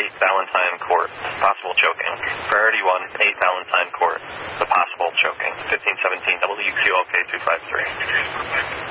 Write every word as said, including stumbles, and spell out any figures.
eight Valentine Court, possible choking. Priority one, eight Valentine Court, the possible choking. fifteen seventeen W Q L K two five three.